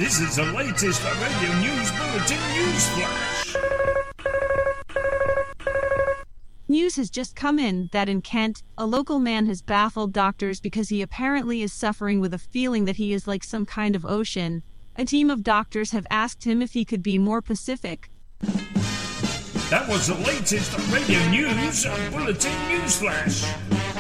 This is the latest radio news bulletin news flash. News has just come in that in Kent, a local man has baffled doctors because he apparently is suffering with a feeling that he is like some kind of ocean. A team of doctors have asked him if he could be more Pacific. That was the latest radio news bulletin news flash.